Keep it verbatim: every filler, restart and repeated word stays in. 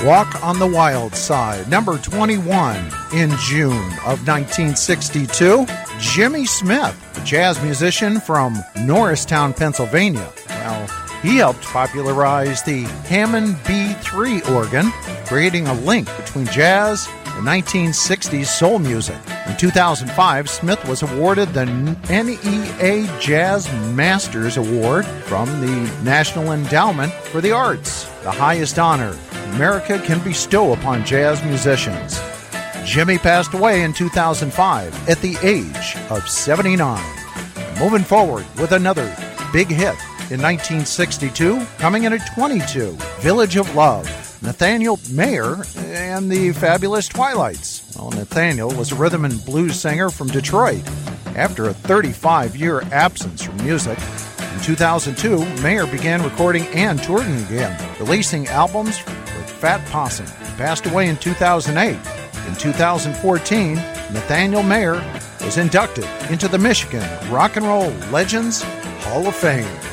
Walk on the Wild Side, number twenty-one in June of nineteen sixty-two. Jimmy Smith, a jazz musician from Norristown, Pennsylvania. Well, he helped popularize the Hammond B three organ, creating a link between jazz and nineteen sixties soul music. In two thousand five, Smith was awarded the N E A Jazz Masters Award from the National Endowment for the Arts, the highest honor America can bestow upon jazz musicians. Jimmy passed away in two thousand five at the age of seventy-nine. Moving forward with another big hit in nineteen sixty-two, coming in at twenty-two, Village of Love, Nathaniel Mayer and the Fabulous Twilights. Well, Nathaniel was a rhythm and blues singer from Detroit. After a thirty-five-year absence from music, in two thousand two, Mayer began recording and touring again, releasing albums with Fat Possum. He passed away in two thousand eight. In two thousand fourteen, Nathaniel Mayer was inducted into the Michigan Rock and Roll Legends Hall of Fame.